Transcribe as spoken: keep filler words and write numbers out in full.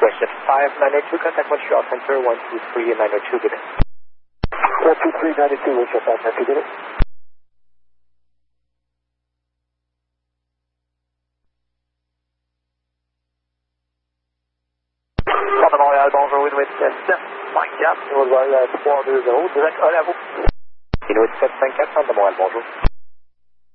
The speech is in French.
Westjet five nine two, contact Montreal Center one two three nine two, good day. one two three nine two, Westjet five nine two, good day. Port de Montréal, bonjour, Inuit sept cinq quatre, On va voir trois deux zéro, direct un à vous. Inuit sept cinq quatre, Centre de Montréal, bonjour.